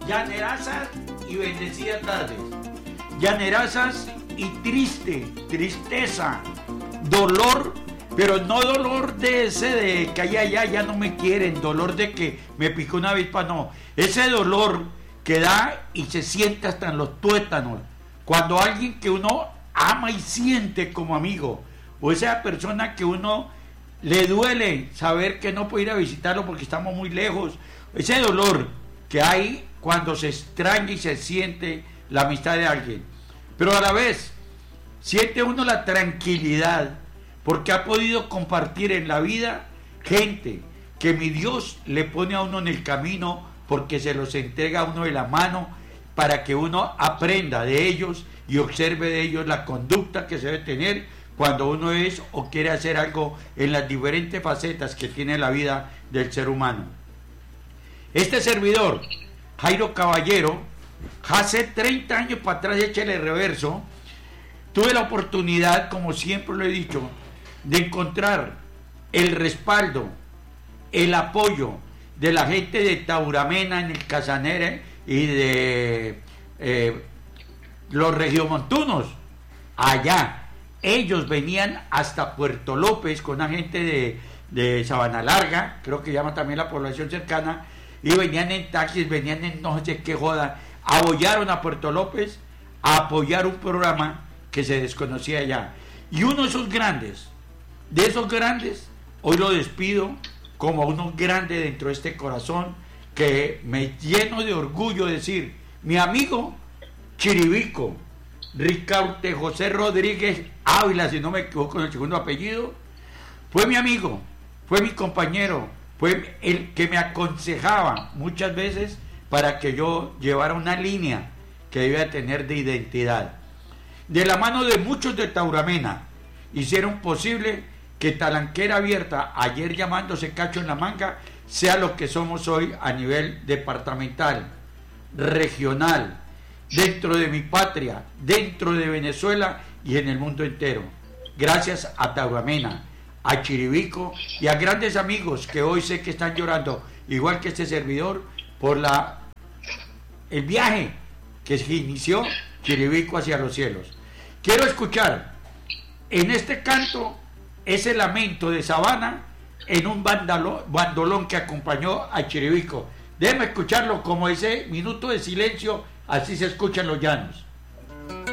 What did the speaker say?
Llanerasas y bendecidas tardes. Llanerasas y tristeza, dolor, pero no dolor de ese de que ya no me quieren, dolor de que me picó una avispa, no. Ese dolor que da y se siente hasta en los tuétanos. Cuando alguien que uno ama y siente como amigo, o esa persona que uno le duele saber que no puede ir a visitarlo porque estamos muy lejos, ese dolor que hay cuando se extraña y se siente la amistad de alguien, pero a la vez siente uno la tranquilidad porque ha podido compartir en la vida gente que mi Dios le pone a uno en el camino, porque se los entrega a uno de la mano para que uno aprenda de ellos y observe de ellos la conducta que se debe tener cuando uno es o quiere hacer algo en las diferentes facetas que tiene la vida del ser humano. Este servidor, Jairo Caballero, hace 30 años para atrás, échale reverso, tuve la oportunidad, como siempre lo he dicho, de encontrar el respaldo, el apoyo de la gente de Tauramena en el Casanare y de los regiomontunos allá. Ellos venían hasta Puerto López con una gente de Sabana Larga, creo que llama también la población cercana, y venían en taxis, venían en no sé qué joda, apoyaron a Puerto López a apoyar un programa que se desconocía allá. Y uno de esos grandes, hoy lo despido como uno grande dentro de este corazón, que me lleno de orgullo decir, mi amigo Chiribico, Ricardo José Rodríguez Ávila, si no me equivoco con el segundo apellido, fue mi amigo, fue mi compañero, fue el que me aconsejaba muchas veces para que yo llevara una línea que debía tener de identidad. De la mano de muchos de Tauramena, hicieron posible que Talanquera Abierta, ayer llamándose Cacho en la Manga, sea lo que somos hoy a nivel departamental, regional, dentro de mi patria, dentro de Venezuela y en el mundo entero. Gracias a Tauramena, a Chiribico y a grandes amigos que hoy sé que están llorando, igual que este servidor, por el viaje que se inició Chiribico hacia los cielos. Quiero escuchar en este canto ese lamento de Sabana en un bandolón que acompañó a Chiribico. Déjeme escucharlo como ese minuto de silencio, así se escuchan los llanos.